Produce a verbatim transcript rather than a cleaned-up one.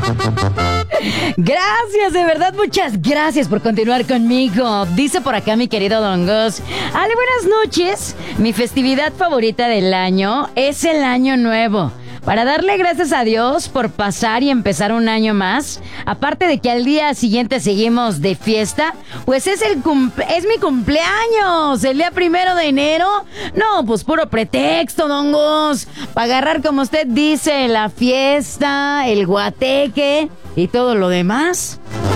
Gracias, de verdad, muchas gracias por continuar conmigo. Dice por acá mi querido Don Gus: Ale, buenas noches. Mi festividad favorita del año es el Año Nuevo, para darle gracias a Dios por pasar y empezar un año más. Aparte de que al día siguiente seguimos de fiesta, pues es el cumple- es mi cumpleaños, el día primero de enero. No, pues puro pretexto, Don Gus, para agarrar, como usted dice, la fiesta, el guateque y todo lo demás.